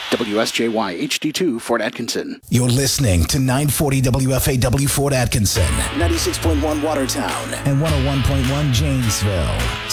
WSJY HD2 Fort Atkinson. You're listening to 940 WFAW Fort Atkinson, 96.1 Watertown, and 101.1 Janesville.